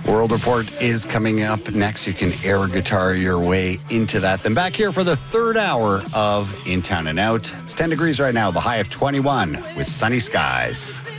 World Report is coming up next. You can air guitar your way into that. Then back here for the third hour of In Town and Out. It's 10 degrees right now, the high of 21 with sunny skies.